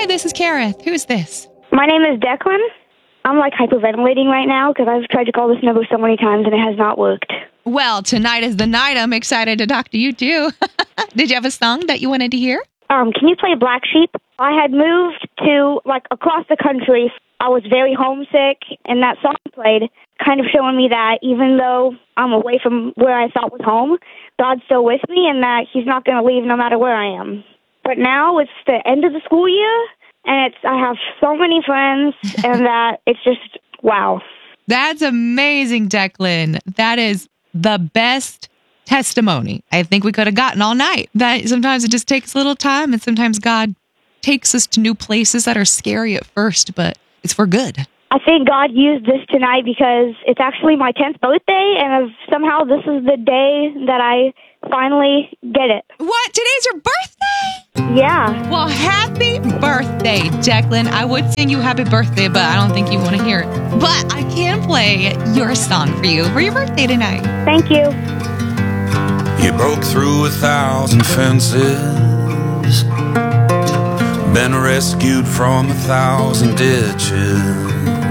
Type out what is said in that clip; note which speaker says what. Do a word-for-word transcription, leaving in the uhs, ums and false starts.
Speaker 1: this is Kareth. Who's this?
Speaker 2: My name is Declan. I'm like hyperventilating right now because I've tried to call this number so many times and it has not worked.
Speaker 1: Well, tonight is the night. I'm excited to talk to you too. Did you have a song that you wanted to hear?
Speaker 2: Um, can you play Black Sheep? I had moved to, like, across the country. I was very homesick, and that song played, kind of showing me that even though I'm away from where I thought was home, God's still with me and that he's not going to leave no matter where I am. But now it's the end of the school year, and it's I have so many friends, and that it's just, wow.
Speaker 1: That's amazing, Declan. That is the best testimony I think we could have gotten all night. That sometimes it just takes a little time, and sometimes God takes us to new places that are scary at first, but it's for good.
Speaker 2: I think God used this tonight because it's actually my tenth birthday, and somehow this is the day that I finally get it.
Speaker 1: What? Today's your birthday?
Speaker 2: Yeah.
Speaker 1: Well, happy birthday, Declan. I would sing you happy birthday, but I don't think you want to hear it. But I can play your song for you for your birthday tonight.
Speaker 2: Thank you.
Speaker 3: You broke through a thousand fences, been rescued from a thousand ditches.